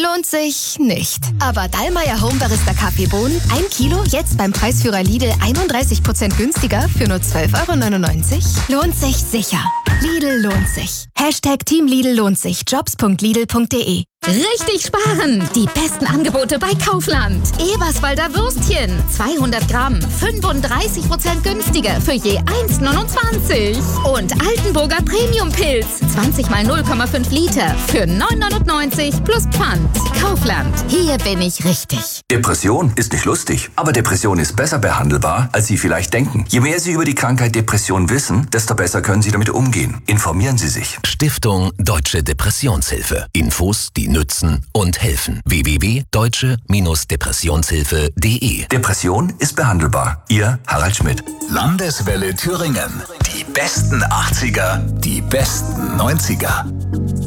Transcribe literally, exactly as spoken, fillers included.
lohnt sich nicht. Aber Dallmayr Home Barista Kaffeebohnen, ein Kilo, jetzt beim Preisführer Lidl einunddreißig Prozent günstiger für nur zwölf Euro neunundneunzig. Lohnt sich sicher. Lidl lohnt sich. Hashtag Team Lidl lohnt sich. Jobs punkt lidl punkt de. Richtig sparen! Die besten Angebote bei Kaufland. Eberswalder Würstchen. zweihundert Gramm. fünfunddreißig Prozent günstiger für je eins neunundzwanzig. Und Altenburger Premium Pilz. zwanzig mal null Komma fünf Liter für neun neunundneunzig plus Pfand. Kaufland. Hier bin ich richtig. Depression ist nicht lustig, aber Depression ist besser behandelbar, als Sie vielleicht denken. Je mehr Sie über die Krankheit Depression wissen, desto besser können Sie damit umgehen. Informieren Sie sich. Stiftung Deutsche Depressionshilfe. Infos, die nützen und helfen. w w w punkt deutsche Depressionshilfe punkt de. Depression ist behandelbar. Ihr Harald Schmidt. Landeswelle Thüringen. Die besten achtziger, die besten neunziger.